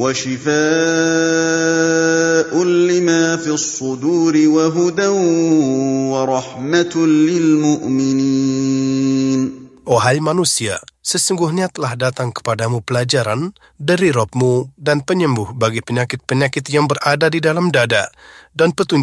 وشفاء لما في الصدور وهدى ورحمة للمؤمنين. Wahai manusia, sesungguhnya telah datang kepadamu pelajaran dari Rabb-Mu dan penyembuh bagi penyakit-penyakit yang berada di dalam dada, dan petunjuk